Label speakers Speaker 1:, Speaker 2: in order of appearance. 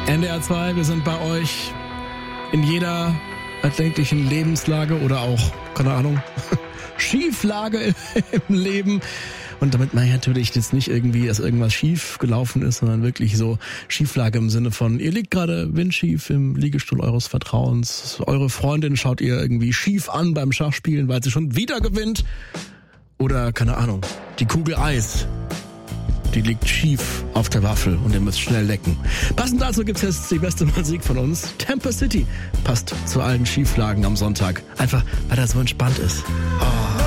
Speaker 1: NDR 2, wir sind bei euch in jeder erdenklichen Lebenslage oder auch, keine Ahnung, Schieflage im Leben. Und damit meine ich natürlich jetzt nicht irgendwie, dass irgendwas schief gelaufen ist, sondern wirklich so Schieflage im Sinne von, ihr liegt gerade windschief im Liegestuhl eures Vertrauens. Eure Freundin schaut ihr irgendwie schief an beim Schachspielen, weil sie schon wieder gewinnt. Oder, keine Ahnung, die Kugel Eis, die liegt schief auf der Waffel und ihr müsst schnell lecken. Passend dazu gibt's jetzt die beste Musik von uns. Temper City passt zu allen Schieflagen am Sonntag. Einfach, weil er so entspannt ist. Oh.